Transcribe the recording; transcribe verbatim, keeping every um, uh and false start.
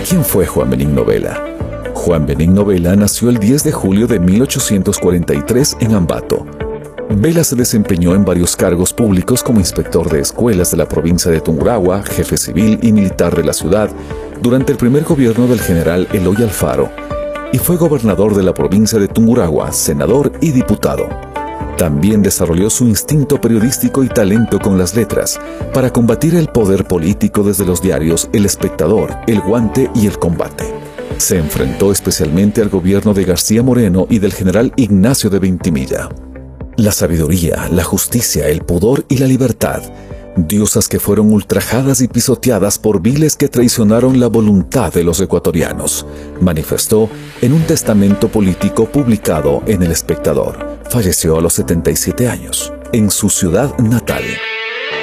¿Quién fue Juan Benigno Vela? Juan Benigno Vela nació el diez de julio de mil ochocientos cuarenta y tres en Ambato. Vela se desempeñó en varios cargos públicos como inspector de escuelas de la provincia de Tungurahua, jefe civil y militar de la ciudad, durante el primer gobierno del general Eloy Alfaro, y fue gobernador de la provincia de Tungurahua, senador y diputado. También desarrolló su instinto periodístico y talento con las letras para combatir el poder político desde los diarios El Espectador, El Guante y El Combate. Se enfrentó especialmente al gobierno de García Moreno y del general Ignacio de Ventimilla. La sabiduría, la justicia, el pudor y la libertad, diosas que fueron ultrajadas y pisoteadas por viles que traicionaron la voluntad de los ecuatorianos, manifestó en un testamento político publicado en El Espectador. Falleció a los setenta y siete años, en su ciudad natal.